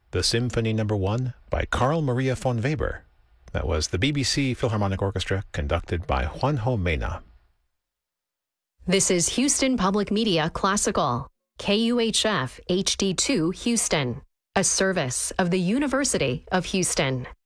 the Symphony No. 1 by Carl Maria von Weber. That was the BBC Philharmonic Orchestra, conducted by Juanjo Mena. This is Houston Public Media Classical, KUHF HD2 Houston, a service of the University of Houston.